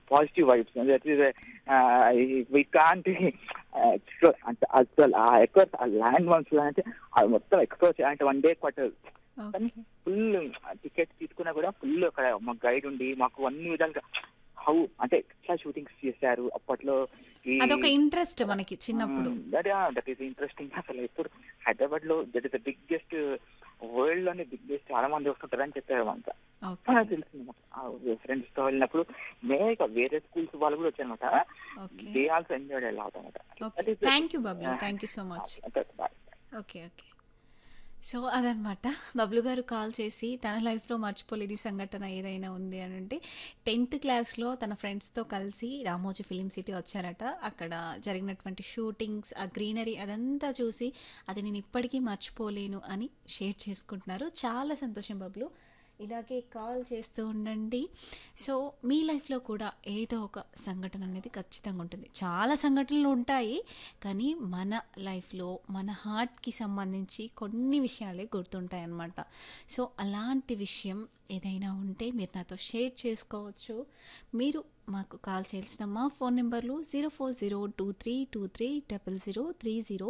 Positive vibes. We can't explore అంటే అసలు ఆ ఎక్స్ప్లోర్ ఆ ల్యాండ్ వన్స్ అంటే అది మొత్తం ఎక్స్ప్లోర్ చేయాలంటే 1 day పట్టదు. కానీ ఓకే. ఫుల్ టికెట్ తీసుకున్నా కూడా ఫుల్ అక్కడ మాకు గైడ్ ఉండి మాకు అన్ని విధాలుగా హౌ అంటే ఎట్లా షూటింగ్స్ చేశారు అప్పట్లో. ఈ అదొక ఇంట్రెస్ట్ మనకి చిన్నప్పుడు. That is interesting. అసలు ఎప్పుడు హైదరాబాద్ లో that is the biggest, world లోనే బిగ్గెస్ట్, చాలా మంది వస్తుంటారని చెప్పారు అంతా. ఓకే. తెలిసింది ఫ్రెండ్స్ తో వెళ్ళినప్పుడు వేరే స్కూల్స్ వాళ్ళు కూడా వచ్చారనమాట. Okay. They also enjoy lot అనమాట. Okay. Thank you Bablu, thank you so much. Okay. Okay. So అదనమాట, బబ్లు గారు కాల్ చేసి తన లైఫ్లో మర్చిపోలేని సంఘటన ఏదైనా ఉంది అని అంటే 10th క్లాస్లో తన ఫ్రెండ్స్తో కలిసి రామోజీ ఫిలిం సిటీ వచ్చారట. అక్కడ జరిగినటువంటి షూటింగ్స్, ఆ గ్రీనరీ అదంతా చూసి అది నేను ఇప్పటికీ మర్చిపోలేను అని షేర్ చేసుకుంటున్నారు. చాలా సంతోషం బబ్లు, ఇలాగే కాల్ చేస్తూ ఉండండి. సో మీ లైఫ్లో కూడా ఏదో ఒక సంఘటన అనేది ఖచ్చితంగా ఉంటుంది. చాలా సంఘటనలు ఉంటాయి, కానీ మన లైఫ్లో మన హార్ట్కి సంబంధించి కొన్ని విషయాలే గుర్తుంటాయి అన్నమాట. సో అలాంటి విషయం ఏదైనా ఉంటే మీరు నాతో షేర్ చేసుకోవచ్చు. మీరు మాకు కాల్ చేయాల్సిన మా ఫోన్ నెంబర్లు 04023230030,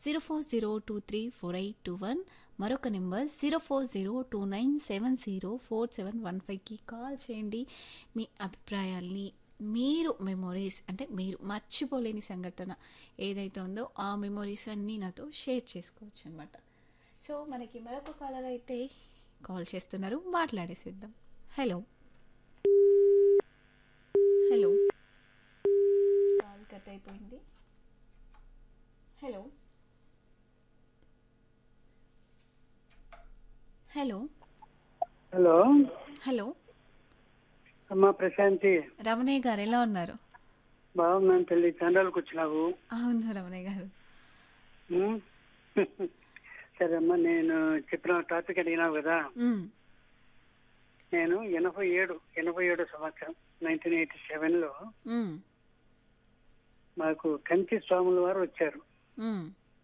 040234821, మరొక నెంబర్ 04029704715కి కాల్ చేయండి. మీ అభిప్రాయాల్ని, మీరు మెమొరీస్ అంటే మీరు మర్చిపోలేని సంఘటన ఏదైతే ఉందో ఆ మెమొరీస్ అన్నీ నాతో షేర్ చేసుకోవచ్చు అనమాట. సో మనకి మరొక కాలర్ అయితే కాల్ చేస్తున్నారు, మాట్లాడేసేద్దాం. హలో హలో, కాల్ కట్ అయిపోయింది. హలో హలో హలో హలో, అమ్మా ప్రశాంతి, రమణయ్య గారు ఎలా ఉన్నారు? బాగున్నాను తల్లి. చంద్రాలకు వచ్చినావు. అవును రమణయ్య గారు. ఉమ్. సరే అమ్మా, నేను చెప్పిన టాపిక్ అడిగినావు కదా. మ్మ్. నేను 87 సంవత్సరం 1987లో మ్మ్. మాకు కంచి స్వాముల వారు వచ్చారు. మ్మ్.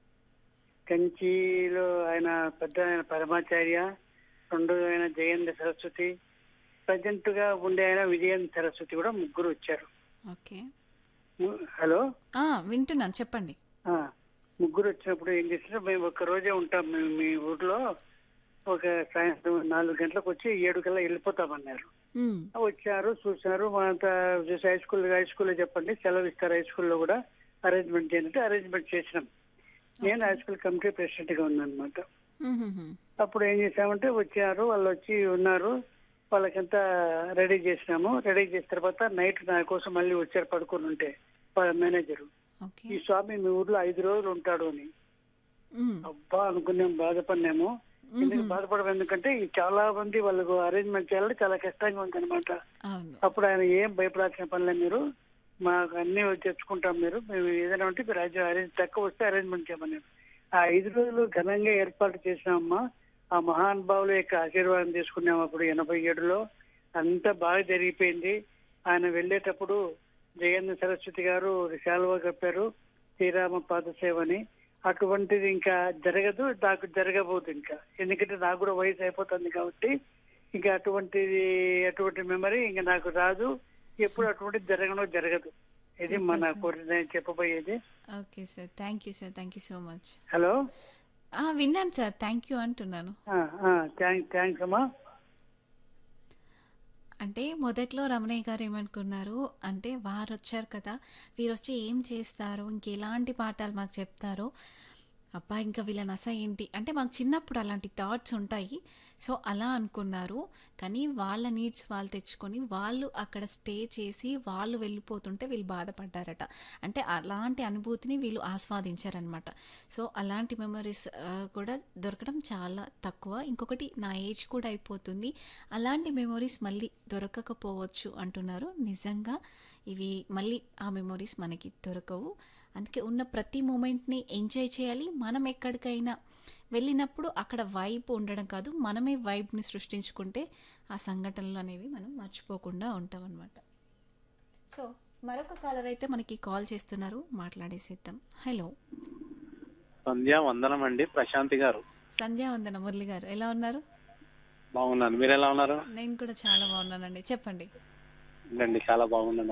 కంచిలో ఆయన పెద్ద ఆయన పరమాచార్య, రెండో ఆయన జయేంద్ర సరస్వతి, ప్రజెంట్ గా ఉండే ఆయన విజయేంద్ర సరస్వతి కూడా ముగ్గురు వచ్చారు. ఓకే. హలో, వింటున్నాను, చెప్పండి. ముగ్గురు వచ్చినప్పుడు ఏం చేసినా మేము ఒక్క రోజే ఉంటాం. మీ ఊర్లో ఒక సాయంత్రం 4 గంటలకు వచ్చి 7 కల్లా వెళ్ళిపోతామన్నారు. మ్మ్. వచ్చారు, చూసారు. మా చూసి హై స్కూల్లో చెప్పండి, సెలవు ఇస్తారు. హై స్కూల్లో కూడా అరేంజ్మెంట్ చేయాలంటే అరేంజ్మెంట్ చేసినాం. నేను హై స్కూల్ కమిటీ ప్రెసిడెంట్ గా ఉన్నాను అనమాట. మ్మ్. అప్పుడు ఏం చేసామంటే వచ్చారు, వాళ్ళు వచ్చి ఉన్నారు, వాళ్ళకంతా రెడీ చేసినాము. రెడీ చేసిన తర్వాత నైట్ నా కోసం మళ్ళీ వచ్చారు పడుకొని ఉంటే వాళ్ళ మేనేజరు, ఓకే. ఈ స్వామి మీ ఊర్లో 5 రోజులు ఉంటాడు అని. మ్మ్. అబ్బా అనుకున్నాం, బాధపడినాము. ఎందుకు బాధపడము, ఎందుకంటే ఈ చాలా మంది వాళ్ళకు అరేంజ్మెంట్ చేయాలంటే చాలా కష్టంగా ఉంది అనమాట. అవును. అప్పుడు ఆయన ఏం భయపడాల్సిన పనిలే, మీరు మాకు అన్ని తెచ్చుకుంటాం, మేము ఏదైనా ఉంటే మీరు అరేంజ్ తక్కువ వస్తే అరేంజ్మెంట్ చేయమన్నారు. ఆ 5 రోజులు ఘనంగా ఏర్పాటు చేసినామమ్మా. ఆ మహానుభావుల యొక్క ఆశీర్వాదం తీసుకున్నాము. అప్పుడు 87లో అంతా బాగా జరిగిపోయింది. ఆయన వెళ్ళేటప్పుడు జయేంద్ర సరస్వతి గారు శాలువా కప్పారు, శ్రీరామ పాదసేవ అని. అటువంటిది ఇంకా జరగదు, నాకు జరగబోదు ఇంకా. ఎందుకంటే నాకు కూడా వయసు అయిపోతుంది కాబట్టి ఇంకా అటువంటి మెమరీ ఇంకా నాకు రాదు. ఎప్పుడు అటువంటిది జరగదు. ఇది మన నేను చెప్పబోయేది. Okay sir, thank you sir, thank you so much. Hello, విన్నాను సార్, థ్యాంక్ యూ అంటున్నాను. థ్యాంక్స్ అమ్మా. అంటే మొదట్లో రమణయ్య గారు ఏమనుకున్నారు అంటే, వారు వచ్చారు కదా, వీరు వచ్చి ఏం చేస్తారు, ఇంకెలాంటి పాఠాలు మాకు చెప్తారో, అబ్బా ఇంకా వీళ్ళ నస ఏంటి అంటే, మాకు చిన్నప్పుడు అలాంటి థాట్స్ ఉంటాయి. సో అలా అనుకున్నారు. కానీ వాళ్ళ నీడ్స్ వాళ్ళు తెచ్చుకొని వాళ్ళు అక్కడ స్టే చేసి వాళ్ళు వెళ్ళిపోతుంటే వీళ్ళు బాధపడ్డారట. అంటే అలాంటి అనుభూతిని వీళ్ళు ఆస్వాదించారనమాట. సో అలాంటి మెమరీస్ కూడా దొరకడం చాలా తక్కువ. ఇంకొకటి, నా ఏజ్ కూడా అయిపోతుంది, అలాంటి మెమరీస్ మళ్ళీ దొరకకపోవచ్చు అంటున్నారు. నిజంగా ఇవి మళ్ళీ ఆ మెమరీస్ మనకి దొరకవు. అందుకే ఉన్న ప్రతి మూమెంట్ని ఎంజాయ్ చేయాలి. మనం ఎక్కడికైనా వెళ్ళినప్పుడు అక్కడ వైబ్ ఉండడం కాదు, మనమే వైబ్ని సృష్టించుకుంటే ఆ సంఘటనలు అనేవి మనం మర్చిపోకుండా ఉంటాం అన్నమాట. సో మరొక కాలర్ అయితే మనకి కాల్ చేస్తున్నారు, మాట్లాడేసేద్దాం. హలో, సంధ్యా వందనం అండి, ప్రశాంతి గారు. సంధ్యా వందన మురళి గారు, ఎలా ఉన్నారు? బాగున్నాను, మీరు ఎలా ఉన్నారు? నేను కూడా చాలా బాగున్నానండి, చెప్పండి. చాలా బాగున్నాను.